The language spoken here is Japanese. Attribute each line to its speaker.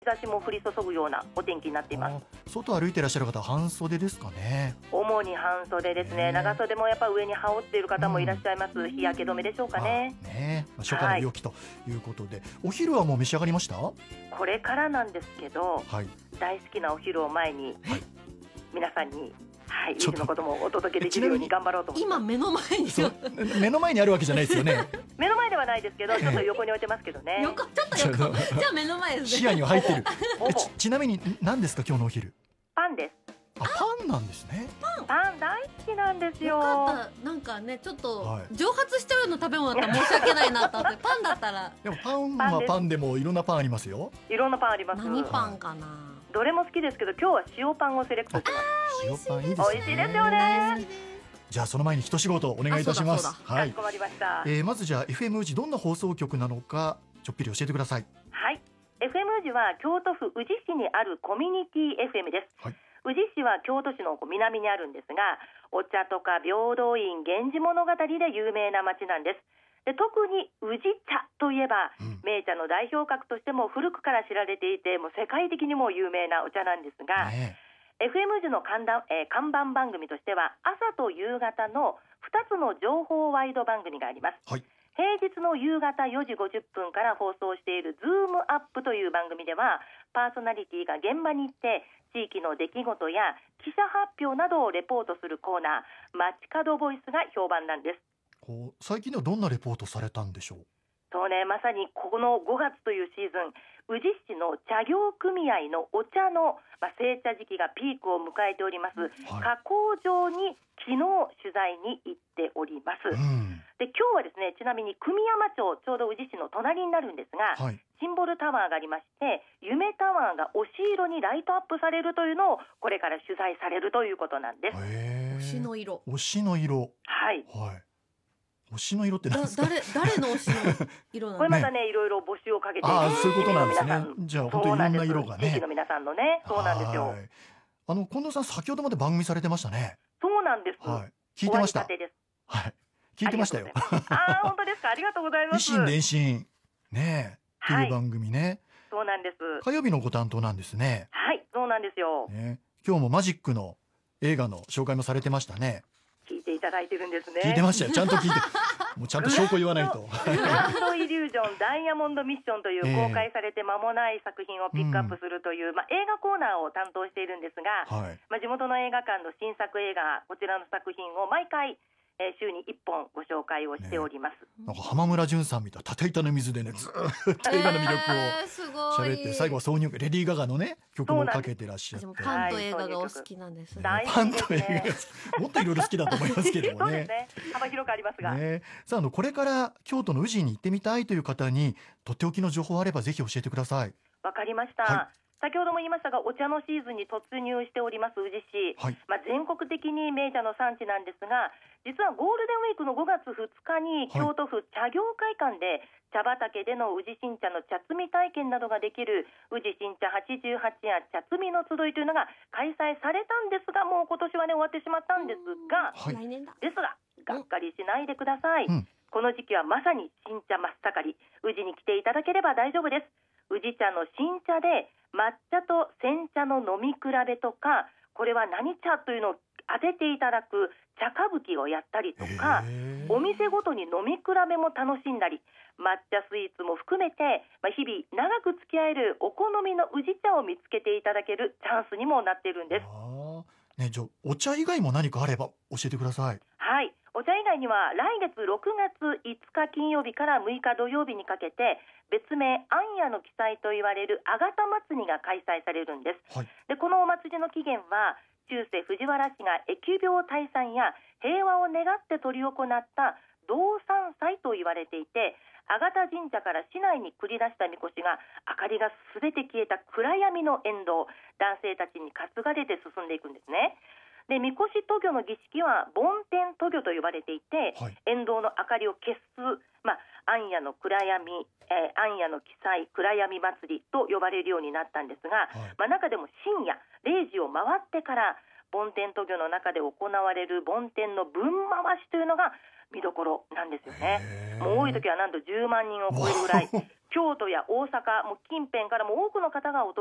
Speaker 1: 差しも降り注ぐようなお天気になっています。
Speaker 2: 外歩いていらっしゃる方は半袖ですかね。
Speaker 1: 主に半袖ですね。長袖もやっぱ上に羽織っている方もいらっしゃいます。日焼け止めでしょうかね。
Speaker 2: 初夏の陽気ということで、お昼はもう召し上がりました？
Speaker 1: これからなんですけど、大好きなお昼を前に、皆さんにいつのこともお届けできるように頑張ろうと思って。
Speaker 3: 今目の前に
Speaker 2: 目の前にあるわけじゃないですよね。
Speaker 1: 目の前ではないですけど、ちょっと横に置いてますけどね。
Speaker 3: ちょっと横じゃあ目の前ですね。
Speaker 2: 視野には入ってる。ちなみに何ですか今日のお昼？
Speaker 1: パンです。
Speaker 2: パンなんですね。
Speaker 1: パン大好きなんですよ。
Speaker 3: よかった。なんかねちょっと蒸発しちゃうような食べ物だったら申し訳ないなと思って、パンだったら。
Speaker 2: でもパンはパンでもいろんなパンありますよ。
Speaker 1: いろんなパンあります。
Speaker 3: 何パンかな。
Speaker 1: どれも好きですけど、今日は塩パンをセレクトします。
Speaker 2: 塩パンいいですね。
Speaker 1: 美味しいですよね。
Speaker 2: じゃあその前に一仕事お願いいたします。
Speaker 1: かしこまりました。
Speaker 2: まずじゃあ FM 宇治どんな放送局なのかちょっぴり教えてください。
Speaker 1: はい、FM 宇治は京都府宇治市にあるコミュニティ FM です。宇治市は京都市の南にあるんですが、お茶とか平等院、源氏物語で有名な町なんです。で、特に宇治茶といえば、名茶の代表格としても古くから知られていて、もう世界的にも有名なお茶なんですが、FM 宇治の看板番組としては朝と夕方の2つの情報ワイド番組があります。平日の夕方4時50分から放送しているズームアップという番組では、パーソナリティが現場に行って地域の出来事や記者発表などをレポートするコーナー、街角ボイスが評判なんです。
Speaker 2: 最近ではどんなレポートされたんでしょう？
Speaker 1: そうね、まさにこの5月というシーズン、宇治市の茶業組合のお茶の製茶時期がピークを迎えております、加工場に昨日取材に行っております。で、今日はですね、ちなみに組山町、ちょうど宇治市の隣になるんですが、シンボルタワーがありまして、夢タワーが押し色にライトアップされるというのをこれから取材されるということなんです。
Speaker 3: 推しの色。
Speaker 2: 推しの色。推しの色って何ですか？
Speaker 3: 誰の推しの色なんですか？
Speaker 1: これまたね、いろいろ募集をかけて、
Speaker 2: そういうことなんですね。じゃあ本当にいろんな色がね。
Speaker 1: 地域の皆さんのね、そうなんですよ。
Speaker 2: 近藤さん、先ほどまで番組されてましたね。
Speaker 1: そうなんです。
Speaker 2: 聞いてました。聞いてましたよ。
Speaker 1: 本当ですか？ありがとうございます。
Speaker 2: 維新伝心ねっていう番組ね。
Speaker 1: そうなんです。
Speaker 2: 火曜日のご担当なんですね。
Speaker 1: はい、そうなんですよ。
Speaker 2: 今日もマジックの映画の紹介もされてましたね。
Speaker 1: 聞いていただいてるんですね。
Speaker 2: 聞いてましたよ。ちゃんと聞いて。もうちゃんと証拠言わないと。
Speaker 1: グランドイリュージョンダイヤモンドミッションという公開されて間もない作品をピックアップするという、映画コーナーを担当しているんですが、地元の映画館の新作映画、こちらの作品を毎回週に1本ご紹介をしております。
Speaker 2: なんか浜村淳さんみたいな縦板の水でね、ずっと映画の魅力を喋って、最後は挿入歌レディー・ガガのね曲もかけてらっしゃって。
Speaker 3: パンと映画がお好きなんですね。
Speaker 2: パンと映画もっといろいろ好きだと思いますけどもね。
Speaker 1: そうですね、幅広くありますが、
Speaker 2: さあ、これから京都の宇治に行ってみたいという方にとっておきの情報あればぜひ教えてください。
Speaker 1: わかりました。先ほども言いましたが、お茶のシーズンに突入しております宇治市、全国的に名茶の産地なんですが、実はゴールデンウィークの5月2日に京都府茶業会館で茶畑での宇治新茶の茶摘み体験などができる宇治新茶88夜茶摘みの集いというのが開催されたんですが、もう今年はね終わってしまったんですが、がっかりしないでください。この時期はまさに新茶真っ盛り、宇治に来ていただければ大丈夫です。宇治茶の新茶で抹茶と煎茶の飲み比べとか、これは何茶というのを当てていただく茶歌舞伎をやったりとか、お店ごとに飲み比べも楽しんだり、抹茶スイーツも含めて、日々長く付き合えるお好みの宇治茶を見つけていただけるチャンスにもなっているんです。
Speaker 2: じゃあお茶以外も何かあれば教えてください。
Speaker 1: はい、お茶以外には来月6月5日金曜日から6日土曜日にかけて、別名安夜の記載と言われるあがた祭りが開催されるんです。で、このお祭りの起源は中世藤原氏が疫病退散や平和を願って執り行った同山祭と言われていて、あがた神社から市内に繰り出したみこしが明かりがすべて消えた暗闇の沿道、男性たちに担がれて進んでいくんですね。で、みこし渡御の儀式は梵天渡御と呼ばれていて、沿道の明かりを消す、安夜の暗闇、安夜の記載暗闇祭りと呼ばれるようになったんですが、中でも深夜0時を回ってから梵天渡御の中で行われる梵天の分回しというのが見どころなんですよね。もう多い時はなんと10万人を超えるぐらい京都や大阪も近辺からも多くの方が訪